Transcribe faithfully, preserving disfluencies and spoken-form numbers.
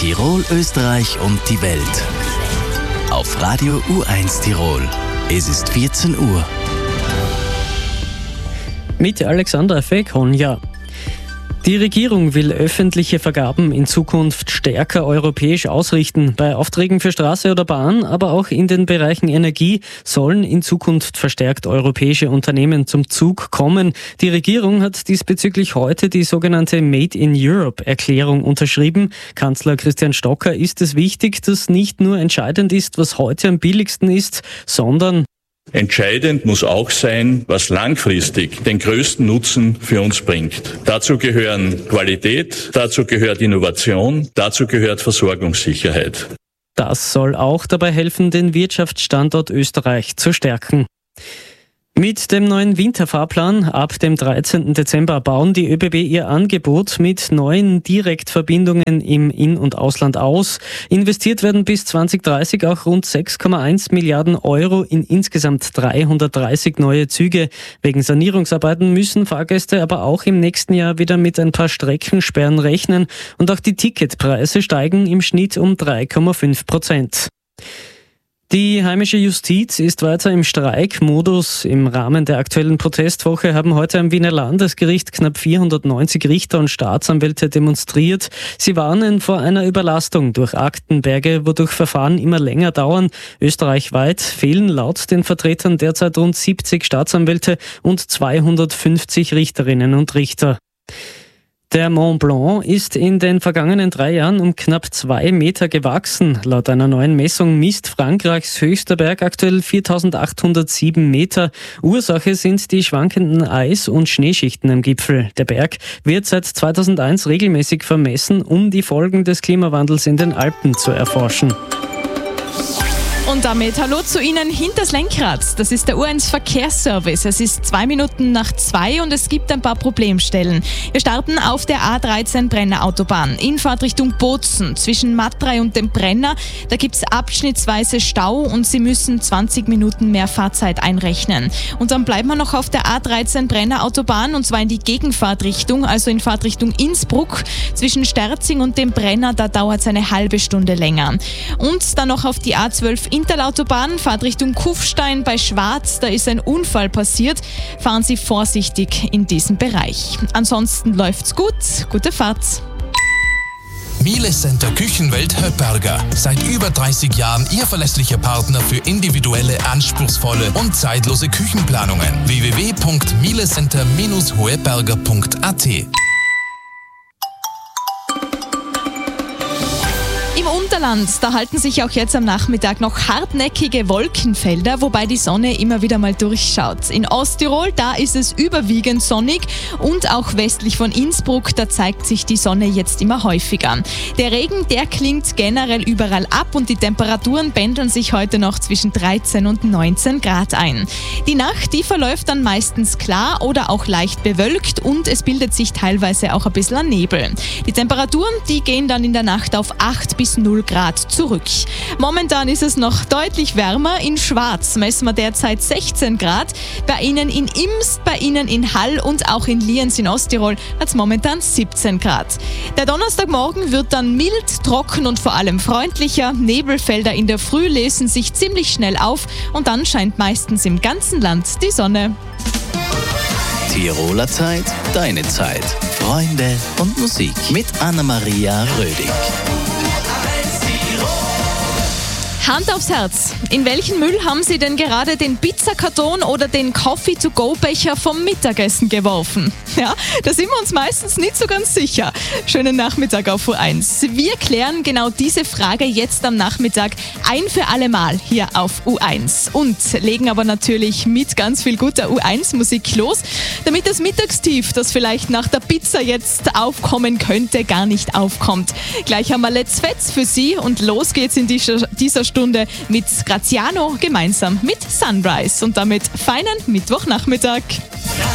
Tirol, Österreich und die Welt. Auf Radio U eins Tirol. Es ist vierzehn Uhr. Mit Alexandra Feghonja. Die Regierung will öffentliche Vergaben in Zukunft stärker europäisch ausrichten. Bei Aufträgen für Straße oder Bahn, aber auch in den Bereichen Energie sollen in Zukunft verstärkt europäische Unternehmen zum Zug kommen. Die Regierung hat diesbezüglich heute die sogenannte Made in Europe-Erklärung unterschrieben. Kanzler Christian Stocker ist es wichtig, dass nicht nur entscheidend ist, was heute am billigsten ist, sondern entscheidend muss auch sein, was langfristig den größten Nutzen für uns bringt. Dazu gehören Qualität, dazu gehört Innovation, dazu gehört Versorgungssicherheit. Das soll auch dabei helfen, den Wirtschaftsstandort Österreich zu stärken. Mit dem neuen Winterfahrplan ab dem dreizehnten Dezember bauen die ÖBB ihr Angebot mit neuen Direktverbindungen im In- und Ausland aus. Investiert werden bis zwanzig dreißig auch rund sechs Komma eins Milliarden Euro in insgesamt dreihundertdreißig neue Züge. Wegen Sanierungsarbeiten müssen Fahrgäste aber auch im nächsten Jahr wieder mit ein paar Streckensperren rechnen und auch die Ticketpreise steigen im Schnitt um drei Komma fünf Prozent. Die heimische Justiz ist weiter im Streikmodus. Im Rahmen der aktuellen Protestwoche haben heute am Wiener Landesgericht knapp vierhundertneunzig Richter und Staatsanwälte demonstriert. Sie warnen vor einer Überlastung durch Aktenberge, wodurch Verfahren immer länger dauern. Österreichweit fehlen laut den Vertretern derzeit rund siebzig Staatsanwälte und zweihundertfünfzig Richterinnen und Richter. Der Mont Blanc ist in den vergangenen drei Jahren um knapp zwei Meter gewachsen. Laut einer neuen Messung misst Frankreichs höchster Berg aktuell viertausendachthundertsieben Meter. Ursache sind die schwankenden Eis- und Schneeschichten am Gipfel. Der Berg wird seit zweitausendeins regelmäßig vermessen, um die Folgen des Klimawandels in den Alpen zu erforschen. Und damit hallo zu Ihnen hinters Lenkrad. Das ist der U eins Verkehrsservice. Es ist zwei Minuten nach zwei und es gibt ein paar Problemstellen. Wir starten auf der A dreizehn Brenner Autobahn in Fahrtrichtung Bozen zwischen Matrei und dem Brenner. Da gibt es abschnittsweise Stau und Sie müssen zwanzig Minuten mehr Fahrzeit einrechnen. Und dann bleiben wir noch auf der A dreizehn Brenner Autobahn und zwar in die Gegenfahrtrichtung, also in Fahrtrichtung Innsbruck. Zwischen Sterzing und dem Brenner, da dauert es eine halbe Stunde länger. Und dann noch auf die A zwölf Interlautobahn, Fahrtrichtung Kufstein bei Schwarz, da ist ein Unfall passiert. Fahren Sie vorsichtig in diesem Bereich. Ansonsten läuft's gut. Gute Fahrt. Miele Center Küchenwelt Höpperger. Seit über dreißig Jahren Ihr verlässlicher Partner für individuelle, anspruchsvolle und zeitlose Küchenplanungen. w w w punkt mielecenter Bindestrich hoeberger punkt a t. Im Unterland, da halten sich auch jetzt am Nachmittag noch hartnäckige Wolkenfelder, wobei die Sonne immer wieder mal durchschaut. In Osttirol, da ist es überwiegend sonnig und auch westlich von Innsbruck, da zeigt sich die Sonne jetzt immer häufiger. Der Regen, der klingt generell überall ab und die Temperaturen pendeln sich heute noch zwischen dreizehn und neunzehn Grad ein. Die Nacht, die verläuft dann meistens klar oder auch leicht bewölkt und es bildet sich teilweise auch ein bisschen ein Nebel. Die Temperaturen, die gehen dann in der Nacht auf acht bis null Grad zurück. Momentan ist es noch deutlich wärmer. In Schwarz messen wir derzeit sechzehn Grad. Bei Ihnen in Imst, bei Ihnen in Hall und auch in Lienz in Osttirol hat es momentan siebzehn Grad. Der Donnerstagmorgen wird dann mild, trocken und vor allem freundlicher. Nebelfelder in der Früh lösen sich ziemlich schnell auf und dann scheint meistens im ganzen Land die Sonne. Tiroler Zeit, deine Zeit. Freunde und Musik mit Anna-Maria Rödig. Hand aufs Herz. In welchen Müll haben Sie denn gerade den Pizzakarton oder den Coffee-to-go-Becher vom Mittagessen geworfen? Ja, da sind wir uns meistens nicht so ganz sicher. Schönen Nachmittag auf U eins. Wir klären genau diese Frage jetzt am Nachmittag ein für alle Mal hier auf U eins und legen aber natürlich mit ganz viel guter U eins Musik los, damit das Mittagstief, das vielleicht nach der Pizza jetzt aufkommen könnte, gar nicht aufkommt. Gleich haben wir Let's Fets für Sie und los geht's in dieser, dieser Stunde mit Graziano gemeinsam mit Sunrise und damit feinen Mittwochnachmittag.